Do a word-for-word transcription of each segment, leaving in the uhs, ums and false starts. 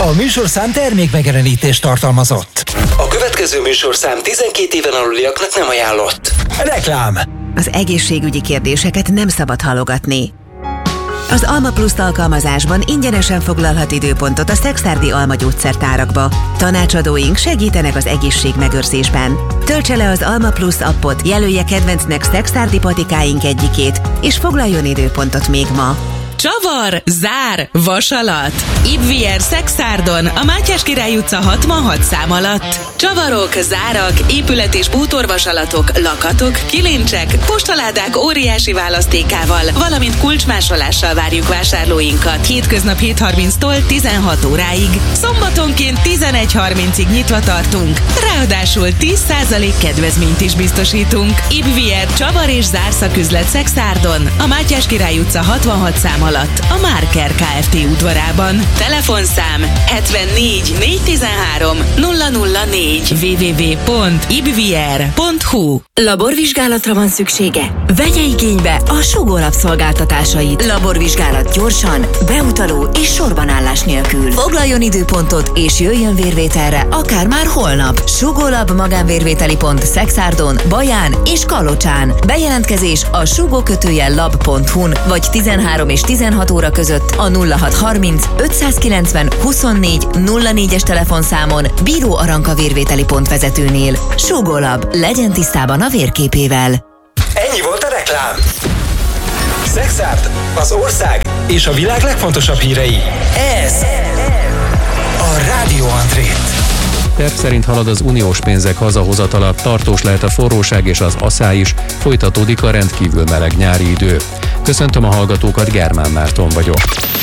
A műsorszám termékmegjelenítést tartalmazott. A következő műsorszám tizenkét éven aluliaknak nem ajánlott. Reklám. Az egészségügyi kérdéseket nem szabad halogatni. Az Alma Plus alkalmazásban ingyenesen foglalhat időpontot a Szekszárdi Alma gyógyszertárakba. Tanácsadóink segítenek az egészségmegőrzésben. Töltse le az Alma Plus appot, jelölje kedvencnek Szekszárdi patikáink egyikét, és foglaljon időpontot még ma. Csavar, zár, vasalat. Ibvier Szekszárdon, a Mátyás Király utca hatvanhat szám alatt. Csavarok, zárak, épület- és bútorvasalatok, lakatok, kilincsek, postaládák óriási választékával, valamint kulcsmásolással várjuk vásárlóinkat. Hétköznap hét harminctól tizenhat óráig. Szombatonként tizenegy harmincig nyitva tartunk. Ráadásul tíz százalék kedvezményt is biztosítunk. Ibvier Csavar és zárszaküzlet Szekszárdon, a Mátyás Király utca hatvanhat szám alatt, a Márker Kft. Udvarában. Telefonszám hetvennégy négyszáztizenhárom nulla nulla négy double-u double-u double-u pont ibvier pont hu. Laborvizsgálatra van szüksége? Vegye igénybe a Sugó Lab szolgáltatásait. Laborvizsgálat gyorsan, beutaló és sorbanállás nélkül. Foglaljon időpontot és jöjjön vérvételre akár már holnap. Sugó Lab magánvérvételi pont Szekszárdon, Baján és Kalocsán. Bejelentkezés a sugó kötőjel lab pont hu-n vagy tizenhárom és tizenhat óra között a nulla hat harminc ötszázkilencven huszonnégy nulla négyes telefonszámon Bíró Aranka vérvételi pont vezetőnél. Sugó Lab, legyen tisztában a vérképével. Ennyi volt a reklám. Szekszárd, az ország és a világ legfontosabb hírei. Ez a Rádió Andrét. Terv szerint halad az uniós pénzek hazahozatala, tartós lehet a forróság és az aszály is, folytatódik a rendkívül meleg nyári idő. Köszöntöm a hallgatókat, Germán Márton vagyok.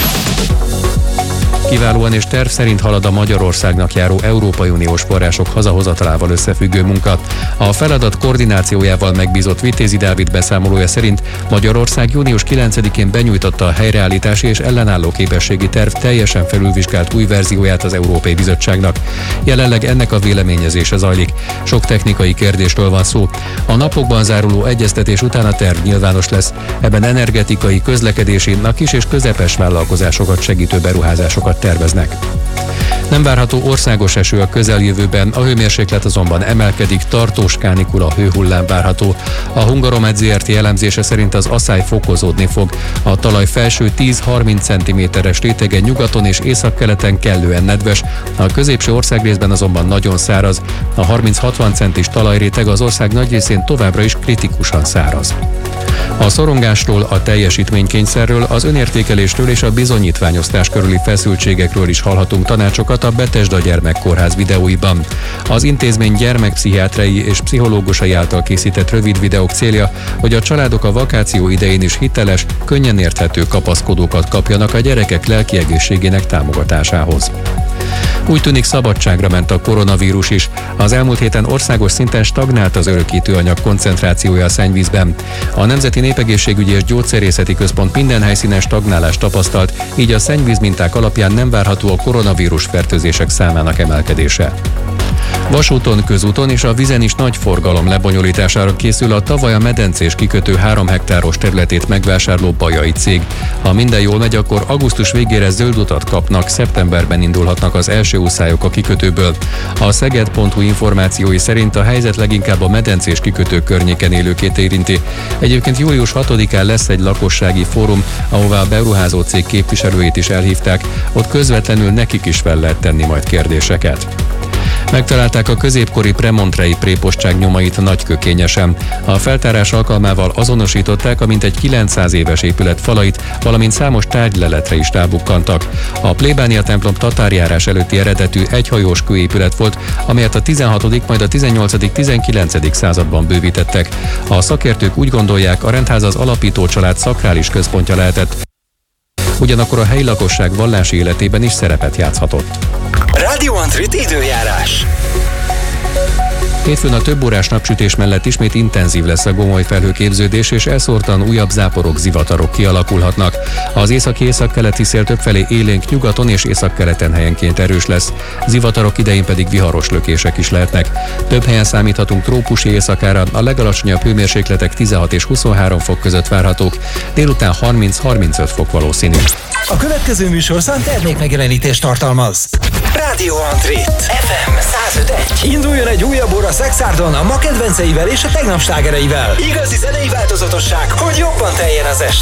Kiválóan és terv szerint halad a Magyarországnak járó Európai Uniós források hazahozatalával összefüggő munka. A feladat koordinációjával megbízott Vitézi Dávid beszámolója szerint Magyarország június kilencedikén benyújtotta a helyreállítási és ellenálló képességi terv teljesen felülvizsgált új verzióját az Európai Bizottságnak. Jelenleg ennek a véleményezése zajlik. Sok technikai kérdésről van szó. A napokban záruló egyeztetés után a terv nyilvános lesz. Ebben energetikai, közlekedési, a kis és közepes vállalkozásokat segítő beruházásokat terveznek. Nem várható országos eső a közeljövőben, a hőmérséklet azonban emelkedik, tartós kánikula, hőhullám várható. A Hungaromed zé er té elemzése szerint az aszály fokozódni fog. A talaj felső tíz-harminc centiméteres rétege nyugaton és északkeleten kellően nedves, a középső országrészben azonban nagyon száraz. A harminc-hatvan centis talajréteg az ország nagy részén továbbra is kritikusan száraz. A szorongásról, a teljesítménykényszerről, az önértékelésről és a bizonyítványosztás körüli feszültségekről is hallhatunk tanácsokat a Betesda Gyermekkórház videóiban. Az intézmény gyermekpszichiátriai és pszichológusai által készített rövid videók célja, hogy a családok a vakáció idején is hiteles, könnyen érthető kapaszkodókat kapjanak a gyerekek lelki egészségének támogatásához. Úgy tűnik, szabadságra ment a koronavírus is. Az elmúlt héten országos szinten stagnált az örökítőanyag koncentrációja a szennyvízben. A Nemzeti Népegészségügyi és Gyógyszerészeti Központ minden helyszínen stagnálást tapasztalt, így a szennyvíz minták alapján nem várható a koronavírus fertőzések számának emelkedése. Vasúton, közúton és a vízen is nagy forgalom lebonyolítására készül a tavaly a medencés kikötő három hektáros területét megvásárló bajai cég. Ha minden jól megy, akkor augusztus végére zöld utat kapnak, szeptemberben indulhatnak az első úszályok a kikötőből. A szeged pont hu információi szerint a helyzet leginkább a medencés kikötő környéken élőkét érinti. Egyébként július hatodikán lesz egy lakossági fórum, ahová a beruházó cég képviselőit is elhívták, ott közvetlenül nekik is fel lehet tenni majd kérdéseket. Megtalálták a középkori premontrei prépostság nyomait Nagykökényesen. A feltárás alkalmával azonosították a mintegy kilencszáz éves épület falait, valamint számos tárgyleletre is rábukkantak. A plébánia templom tatárjárás előtti eredetű egyhajós kőépület volt, amelyet a tizenhatodik majd a tizennyolcadik-tizenkilencedik században bővítettek. A szakértők úgy gondolják, a rendház az alapító család szakrális központja lehetett. Ugyanakkor a helyi lakosság vallási életében is szerepet játszhatott. Rádió Andrét időjárás. Hétfőn a több órás napsütés mellett ismét intenzív lesz a gomoly felhőképződés, és elszórtan újabb záporok, zivatarok kialakulhatnak. Az északi északkeleti szél többfelé élénk nyugaton és északkeleten helyenként erős lesz. Zivatarok idején pedig viharos lökések is lehetnek. Több helyen számíthatunk trópusi éjszakára, a legalacsonyabb hőmérsékletek tizenhat és huszonhárom fok között várhatók, délután harminc-harmincöt fok valószínű. A következő műsorszám termék megjelenítést tartalmaz. Rádió Antrit ef em száz öt egy. Induljon egy újabb óra Szexárdon a ma kedvenceivel és a tegnap slágereivel. Igazi zenei változatosság, hogy jobban teljen az est.